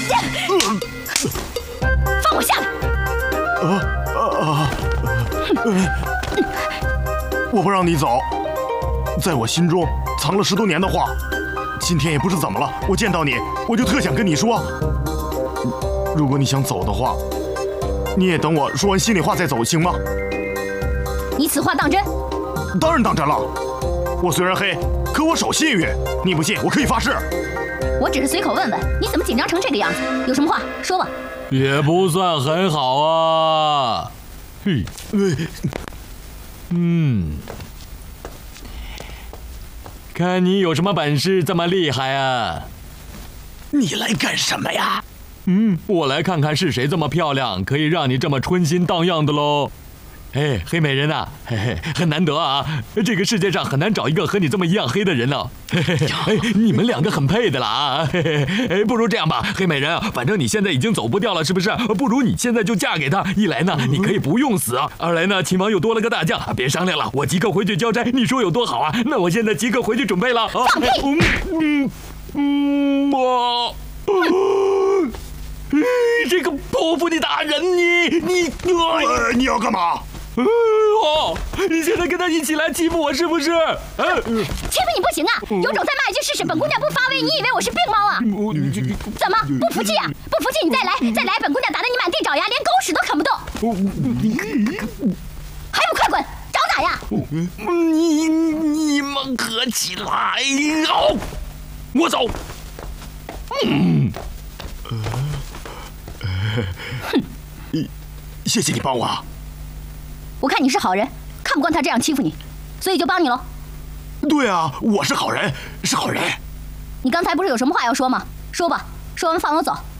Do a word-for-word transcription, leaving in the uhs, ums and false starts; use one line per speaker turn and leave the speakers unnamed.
放我下来！
啊啊啊！我不让你走，在我心中藏了十多年的话，今天也不知怎么了，我见到你，我就特想跟你说。如果你想走的话，你也等我说完心里话再走，行吗？
你此话当真？
当然当真了。我虽然黑，可我守信誉。你不信，我可以发誓。
我只是随口问问，你怎么紧张成这个样子？有什么话说吧。
也不算很好啊。嘿，嗯，看你有什么本事这么厉害啊！
你来干什么呀？
嗯，我来看看是谁这么漂亮，可以让你这么春心荡漾的喽。哎，黑美人呐、啊，嘿嘿，很难得啊！这个世界上很难找一个和你这么一样黑的人呢、啊。嘿嘿，哎，你们两个很配的啦啊！嘿嘿，哎，不如这样吧，黑美人，反正你现在已经走不掉了，是不是？不如你现在就嫁给他。一来呢，你可以不用死；二来呢，秦王又多了个大将。别商量了，我即刻回去交差。你说有多好啊？那我现在即刻回去准备了。啊、
放屁！
嗯嗯嗯，我。这个泼妇的大人，你你
呃，你要干嘛？
哦，你现在跟他一起来欺负我是不是？
欺负你不行啊！有种再骂一句试试，本姑娘不发威，你以为我是病猫啊？怎么不服气啊？不服气你再来，再来，本姑娘打得你满地找牙，连狗屎都啃不动。还不快滚！找打呀！
你你们合起来，好，我走。嗯。
哼，谢谢你帮我。
我看你是好人，看不惯他这样欺负你，所以就帮你喽。
对啊，我是好人，是好人。
你刚才不是有什么话要说吗？说吧，说完放我走。